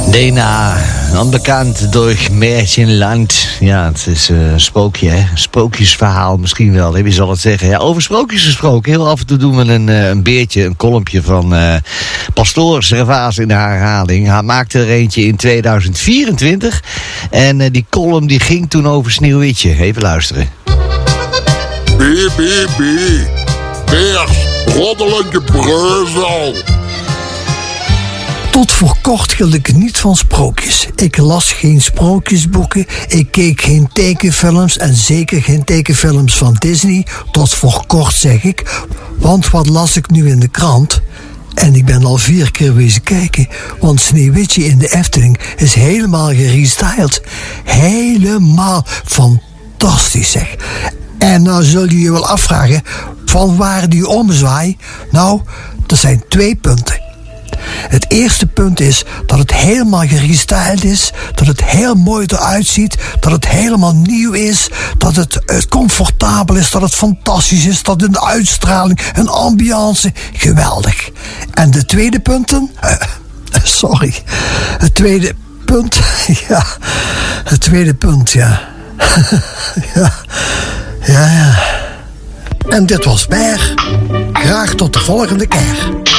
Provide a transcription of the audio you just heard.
Dena, onbekend door Märchenland. Ja, het is een spookje, hè? Een sprookjesverhaal misschien wel, wie zal het zeggen. Ja, over sprookjes gesproken. Heel af en toe doen we een beertje, een kolompje van Pastoor Servaas in de herhaling. Hij maakte er eentje in 2024. En die column die ging toen over Sneeuwwitje. Even luisteren. Beers, roddelende breuzel. Tot voor kort hield ik niet van sprookjes. Ik las geen sprookjesboeken, ik keek geen tekenfilms en zeker geen tekenfilms van Disney. Tot voor kort zeg ik, want wat las ik nu in de krant? En ik ben al 4 keer wezen kijken, want Sneeuwwitje in de Efteling is helemaal gerestyled. Helemaal fantastisch zeg. En nou zul je je wel afvragen, van waar die omzwaai? Nou, er zijn 2 punten. Het eerste punt is dat het helemaal gerestyled is, dat het heel mooi eruit ziet, dat het helemaal nieuw is, dat het comfortabel is, dat het fantastisch is, dat een uitstraling, een ambiance, geweldig. En de tweede punten? Het tweede punt, ja. Het tweede punt, ja. Ja. En dit was Ber. Graag tot de volgende keer.